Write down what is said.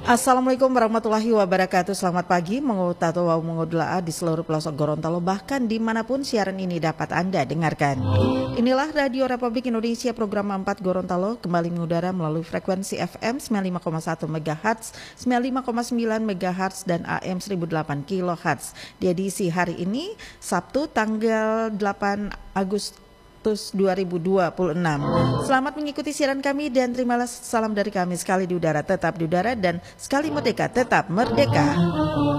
Assalamualaikum warahmatullahi wabarakatuh. Selamat pagi, mengutatau mengudulaa di seluruh pelosok Gorontalo, bahkan dimanapun siaran ini dapat Anda dengarkan. Inilah Radio Republik Indonesia program 4 Gorontalo kembali mengudara melalui frekuensi FM 95,1 MHz, 95,9 MHz dan AM 1008 kHz. Di edisi hari ini Sabtu tanggal 8 Agustus 2026. Selamat mengikuti siaran kami dan terimalah salam dari kami, sekali di udara tetap di udara dan sekali merdeka tetap merdeka.